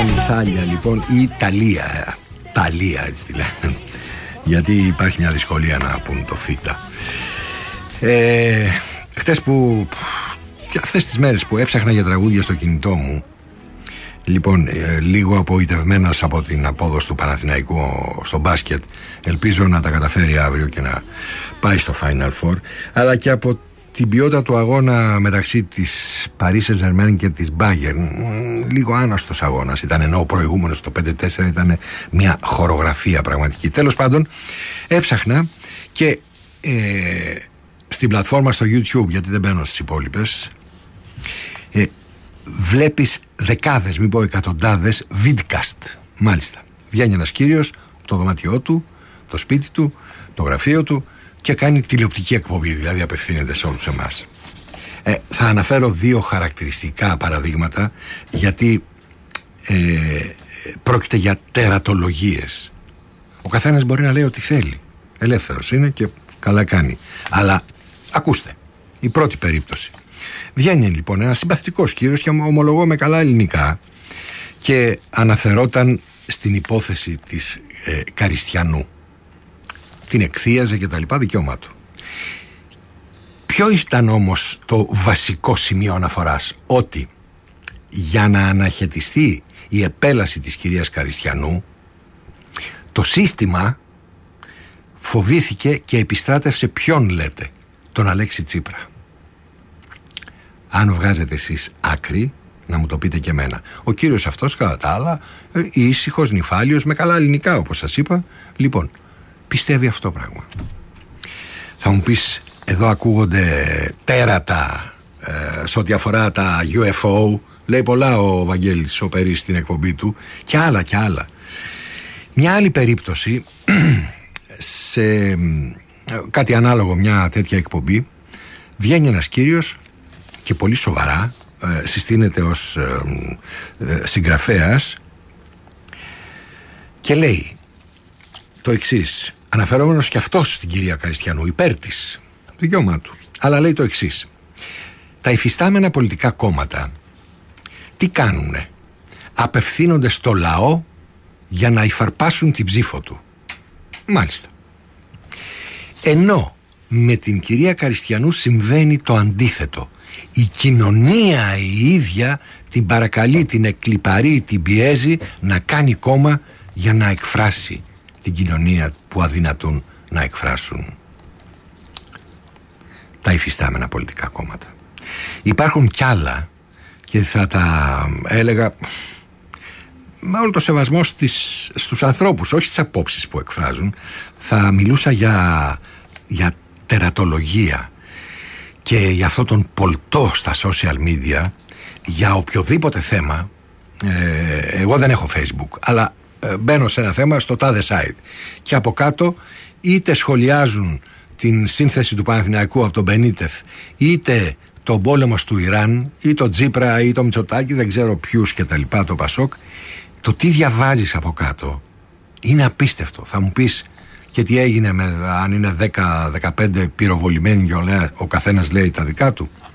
Θάλια λοιπόν, ή Ταλία. Ταλία έτσι τη λένε, γιατί υπάρχει μια δυσκολία να πούν το θήτα. Χτες που, και αυτές τις μέρες που έψαχνα για τραγούδια στο κινητό μου, λοιπόν, λίγο απογοητευμένος από την απόδοση του Παναθηναϊκού στο μπάσκετ, ελπίζω να τα καταφέρει αύριο και να πάει στο Final Four, αλλά και από την ποιότητα του αγώνα μεταξύ της Paris Saint-Germain και της Bayern. Λίγο άναστος αγώνας ήταν, ενώ ο προηγούμενος το 5-4 ήταν μια χορογραφία πραγματική. Τέλος πάντων, έψαχνα και στην πλατφόρμα στο YouTube, γιατί δεν μπαίνω στις υπόλοιπες, βλέπεις δεκάδες, μην πω εκατοντάδες vidcast. Μάλιστα, βγαίνει ένας κύριος, το δωμάτιό του, το σπίτι του, το γραφείο του, και κάνει τηλεοπτική εκπομπή, δηλαδή απευθύνεται σε όλους εμάς. Θα αναφέρω δύο χαρακτηριστικά παραδείγματα, γιατί πρόκειται για τερατολογίες. Ο καθένας μπορεί να λέει ό,τι θέλει, ελεύθερος είναι και καλά κάνει. Αλλά ακούστε, η πρώτη περίπτωση. Βγαίνει λοιπόν ένας συμπαθητικός κύριος, και ομολογώ με καλά ελληνικά, και αναφερόταν στην υπόθεση της Καριστιανού. Την εκθίαζε και τα λοιπά, δικαίωμά του. Ποιο ήταν όμως το βασικό σημείο αναφοράς? Ότι για να αναχαιτιστεί η επέλαση της κυρίας Καριστιανού, το σύστημα φοβήθηκε και επιστράτευσε ποιον λέτε? Τον Αλέξη Τσίπρα. Αν βγάζετε εσείς άκρη, να μου το πείτε και εμένα. Ο κύριος αυτός, κατά τα άλλα, ήσυχος, νηφάλιος, με καλά ελληνικά όπως σας είπα, λοιπόν, πιστεύει αυτό το πράγμα. Θα μου πεις, εδώ ακούγονται τέρατα σε ό,τι αφορά τα UFO. Λέει πολλά ο Βαγγέλης ο Περής στην εκπομπή του, και άλλα και άλλα. Μια άλλη περίπτωση, σε κάτι ανάλογο, μια τέτοια εκπομπή, βγαίνει ένας κύριος και πολύ σοβαρά συστήνεται ως συγγραφέας και λέει το εξής, αναφερόμενος και αυτός στην κυρία Καριστιανού, υπέρ της, δικαίωμά του, αλλά λέει το εξής: τα υφιστάμενα πολιτικά κόμματα τι κάνουνε? Απευθύνονται στο λαό για να υφαρπάσουν την ψήφο του. Μάλιστα. Ενώ με την κυρία Καριστιανού συμβαίνει το αντίθετο. Η κοινωνία η ίδια την παρακαλεί, την εκλιπαρεί, την πιέζει να κάνει κόμμα για να εκφράσει την κοινωνία που αδυνατούν να εκφράσουν τα υφιστάμενα πολιτικά κόμματα. Υπάρχουν κι άλλα, και θα τα έλεγα με όλο το σεβασμό στους ανθρώπους, όχι στις απόψεις που εκφράζουν. Θα μιλούσα για τερατολογία και για αυτόν τον πολτό στα social media για οποιοδήποτε θέμα. Εγώ δεν έχω Facebook, αλλά μπαίνω σε ένα θέμα στο τάδε site και από κάτω είτε σχολιάζουν την σύνθεση του Παναθηναϊκού από τον Μπενίτεθ, είτε τον πόλεμο του Ιράν, ή το Τσίπρα ή το Μητσοτάκη, δεν ξέρω ποιους και τα λοιπά, το Πασόκ. Το τι διαβάζεις από κάτω είναι απίστευτο. Θα μου πεις, και τι έγινε αν είναι 10-15 πυροβολημένοι και ο καθένας λέει τα δικά του?